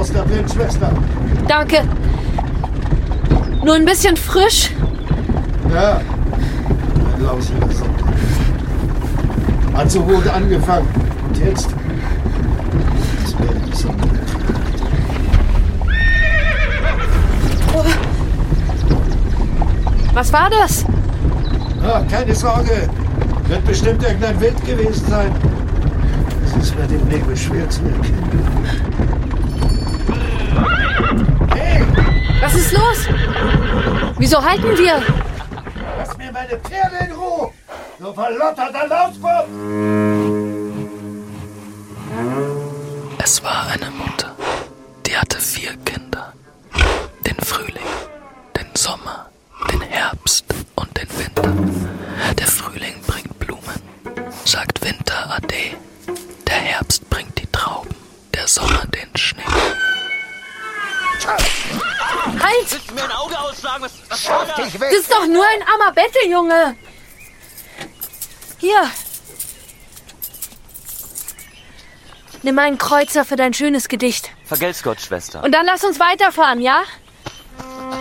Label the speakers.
Speaker 1: aus der Blind, Schwester.
Speaker 2: Danke. Nur ein bisschen frisch?
Speaker 1: Ja, ein lausiger Sonntag. Hat so gut angefangen. Und jetzt? Das wäre die Sonne.
Speaker 2: Oh. Was war das?
Speaker 1: Ah, keine Sorge. Wird bestimmt irgendein Wind gewesen sein. Es ist bei dem Nebel schwer zu erkennen. Hey!
Speaker 2: Was ist los? Wieso halten wir?
Speaker 1: Lass mir meine Pferde in Ruhe! Du verlotterter Lausbub!
Speaker 3: Es war eine Mutter, die hatte 4 Kinder. Den Frühling, den Sommer, den Herbst und den Winter. Der Frühling bringt Blumen, sagt Winter Ade. Der Herbst bringt die Trauben, der Sommer den Schnee.
Speaker 2: Halt!
Speaker 4: Willst du mir ein Auge ausschlagen? Was war das?
Speaker 2: Das ist doch nur ein armer Bettel, Junge! Hier. Nimm einen Kreuzer für dein schönes Gedicht.
Speaker 4: Vergelt's Gott, Schwester.
Speaker 2: Und dann lass uns weiterfahren, ja?